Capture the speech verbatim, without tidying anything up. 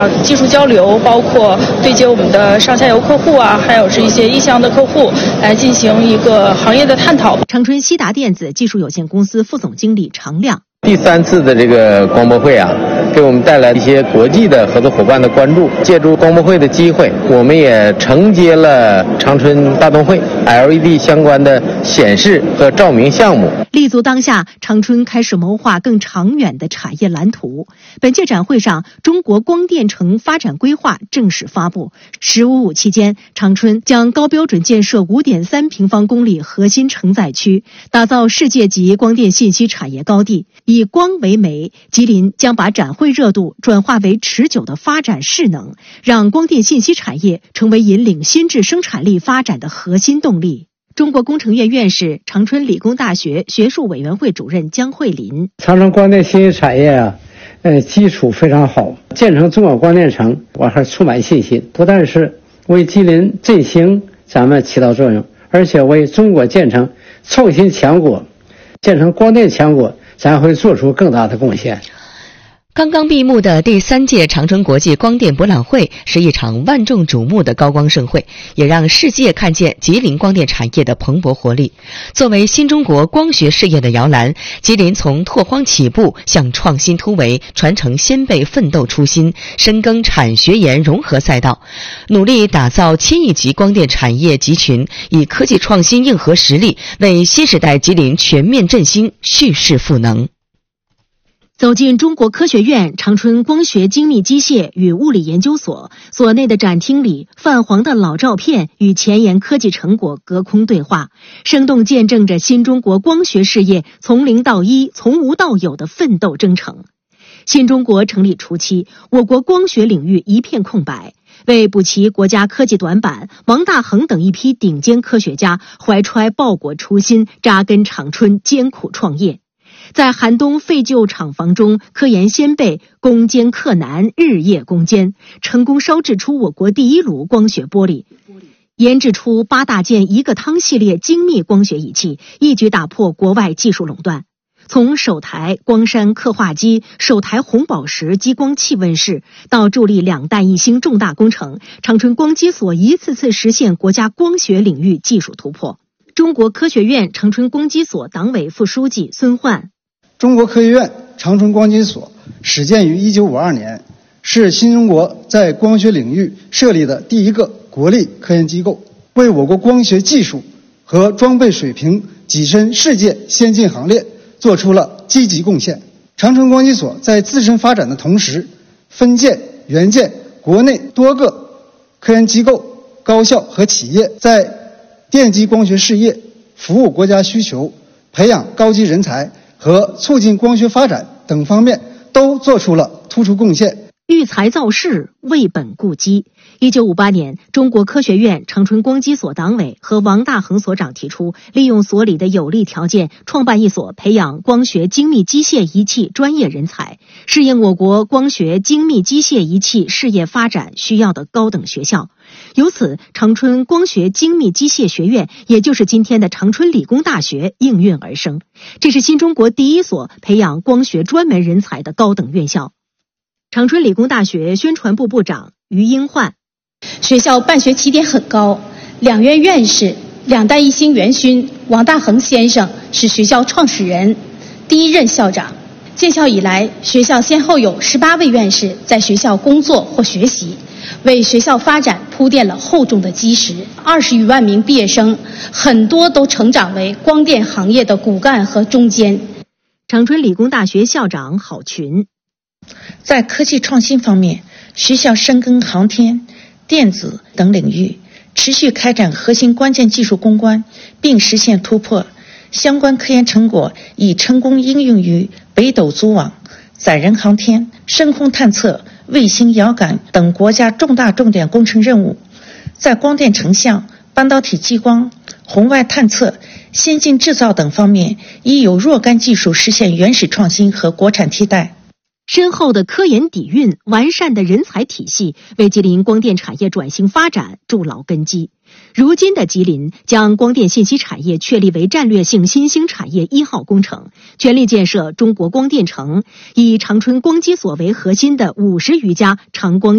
技术交流，包括对接我们的上下游客户啊，还有是一些意向的客户，来进行一个行业的探讨。 长春西达电子技术有限公司副总经理常亮。 第三次的这个光博会啊，给我们带来一些国际的合作伙伴的关注。借助光博会的机会，我们也承接了长春大动会 L E D 相关的显示和照明项目。 立足当下，长春开始谋划更长远的产业蓝图。本届展会上，中国光电城发展规划正式发布。十五五期间，长春将高标准建设 五点三平方公里核心承载区，打造世界级光电信息产业高地。以光为媒，吉林将把展会热度转化为持久的发展势能，让光电信息产业成为引领新质生产力发展的核心动力。中国工程院院士、长春理工大学学术委员会主任姜慧林： 长春光电信息产业啊，呃，基础非常好，建成中国光电城，我还充满信心。不但是为吉林振兴咱们起到作用，而且为中国建成创新强国、建成光电强国，咱会做出更大的贡献。 刚刚闭幕的第三届长春国际光电博览会是一场万众瞩目的高光盛会，也让世界看见吉林光电产业的蓬勃活力。作为新中国光学事业的摇篮，吉林从拓荒起步向创新突围，传承先辈奋斗初心，深耕产学研融合赛道，努力打造千亿级光电产业集群，以科技创新硬核实力为新时代吉林全面振兴蓄势赋能。 走进中国科学院长春光学精密机械与物理研究所，所内的展厅里，泛黄的老照片与前沿科技成果隔空对话，生动见证着新中国光学事业从零到一、从无到有的奋斗征程。新中国成立初期，我国光学领域一片空白。为补齐国家科技短板，王大珩等一批顶尖科学家怀揣报国初心，扎根长春，艰苦创业。在寒冬废旧厂房中，科研先辈攻坚克难，日夜攻坚，成功烧制出我国第一炉光学玻璃，研制出八大件一个汤系列精密光学仪器，一举打破国外技术垄断。从首台光栅刻画机、首台红宝石激光器问世，到助力两弹一星重大工程，长春光机所一次次实现国家光学领域技术突破。中国科学院长春光机所党委副书记孙焕： 中国科学院长春光机所始建于一九五二年，是新中国在光学领域设立的第一个国立科研机构，为我国光学技术和装备水平跻身世界先进行列做出了积极贡献。长春光机所在自身发展的同时，分建援建国内多个科研机构、高校和企业，在电机光学事业、服务国家需求、培养高级人才和促进光学发展等方面都做出了突出贡献。 育才造势，为本固基。一九五八年，中国科学院长春光机所党委和王大珩所长提出，利用所里的有利条件，创办一所培养光学精密机械仪器专业人才，适应我国光学精密机械仪器事业发展需要的高等学校。由此，长春光学精密机械学院，也就是今天的长春理工大学应运而生。这是新中国第一所培养光学专门人才的高等院校。长春理工大学宣传部部长于英焕： 学校办学起点很高，两院院士、两弹一星元勋王大珩先生是学校创始人，第一任校长。建校以来，学校先后有十八位院士在学校工作或学习，为学校发展铺垫了厚重的基石。二十余万名毕业生，很多都成长为光电行业的骨干和中坚。 长春理工大学校长郝群： 在科技创新方面，学校深耕航天、电子等领域，持续开展核心关键技术攻关，并实现突破。相关科研成果已成功应用于北斗组网、载人航天、深空探测、卫星遥感等国家重大重点工程任务。在光电成像、半导体激光、红外探测、先进制造等方面，已有若干技术实现原始创新和国产替代。 深厚的科研底蕴、完善的人才体系，为吉林光电产业转型发展筑牢根基。如今的吉林将光电信息产业确立为战略性新兴产业一号工程，全力建设中国光电城，以长春光机所为核心的五十余家长光